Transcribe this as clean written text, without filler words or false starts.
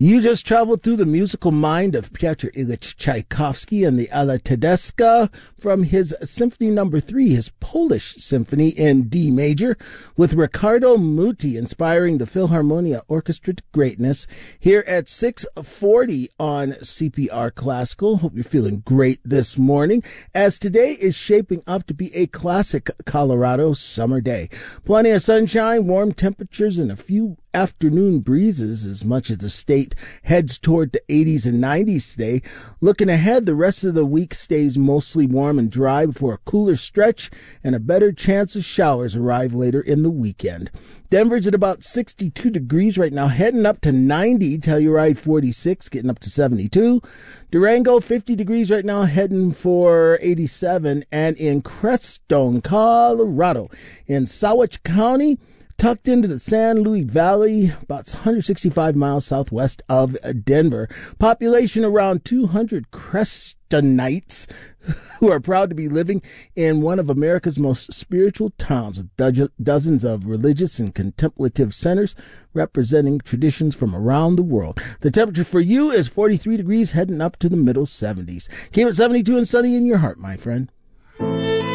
You just traveled through the musical mind of Piotr Ilyich Tchaikovsky and the Ala Tedesca from his Symphony No. 3, his Polish Symphony in D major, with Riccardo Muti inspiring the Philharmonia Orchestra to greatness here at 6:40 on CPR Classical. Hope you're feeling great this morning, as today is shaping up to be a classic Colorado summer day. Plenty of sunshine, warm temperatures, and a few afternoon breezes as much as the state heads toward the 80s and 90s today. Looking ahead, the rest of the week stays mostly warm and dry before a cooler stretch and a better chance of showers arrive later in the weekend. Denver's at about 62 degrees right now, heading up to 90. Telluride 46, getting up to 72. Durango 50 degrees right now, heading for 87. And in Crestone, Colorado, in Sawatch County, tucked into the San Luis Valley, about 165 miles southwest of Denver. Population around 200 Crestonites who are proud to be living in one of America's most spiritual towns, with dozens of religious and contemplative centers representing traditions from around the world. The temperature for you is 43 degrees, heading up to the middle 70s. Keep it 72 and sunny in your heart, my friend.